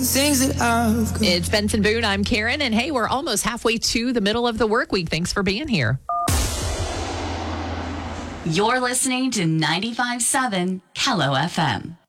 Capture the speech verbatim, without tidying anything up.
It's Benson Boone. I'm Karen. And hey, we're almost halfway to the middle of the work week. Thanks for being here. You're listening to ninety-five point seven Hello F M.